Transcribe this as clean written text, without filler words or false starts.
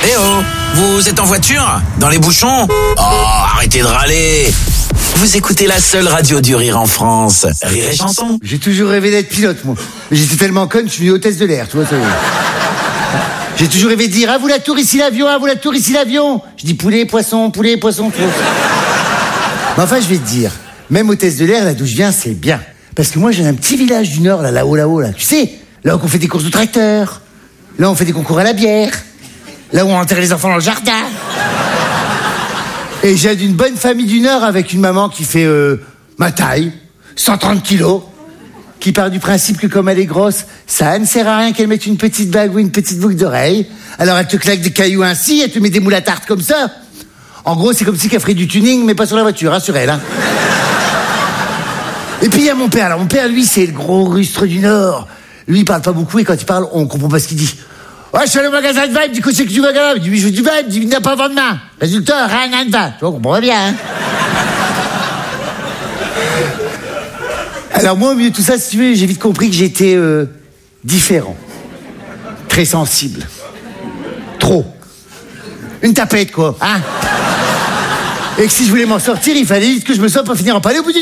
Eh oh, vous êtes en voiture? Dans les bouchons? Oh, arrêtez de râler. Vous écoutez la seule radio du rire en France. Rire et chanson. J'ai toujours rêvé d'être pilote, moi. Mais j'étais tellement conne, je suis venu hôtesse de l'air, tu vois, ça y est. J'ai toujours rêvé de dire, ah, vous la tour, ici l'avion, ah, vous la tour, ici l'avion. Je dis poulet, poisson, tu vois. Mais enfin, je vais te dire, même hôtesse de l'air, là d'où je viens, c'est bien. Parce que moi, j'ai un petit village du Nord, là-haut, là. Tu sais, là où on fait des courses de tracteurs. Là, on fait des concours à la bière. Là où on enterre les enfants dans le jardin. Et j'ai d'une bonne famille du Nord avec une maman qui fait ma taille, 130 kilos, qui part du principe que comme elle est grosse, ça ne sert à rien qu'elle mette une petite bague ou une petite boucle d'oreille. Alors elle te claque des cailloux ainsi, elle te met des moules à tarte comme ça. En gros, c'est comme si qu'elle ferait du tuning, mais pas sur la voiture, hein, sur elle. Hein. Et puis il y a mon père. Alors mon père, lui, c'est le gros rustre du Nord. Lui, il parle pas beaucoup et quand il parle, on comprend pas ce qu'il dit. Ouais, je suis allé au magasin de vin, il me dit que c'est que du magasin. Il me dit, oui, je veux du vin, il me dit, il n'y a pas de main. Résultat, rien de vin. Tu vois, on comprend bien, hein. Alors moi, au milieu de tout ça, si tu veux, j'ai vite compris que j'étais différent. Très sensible. Trop. Une tapette, quoi, hein. Et que si je voulais m'en sortir, il fallait vite que je me sorte pour finir en palais au bout d'une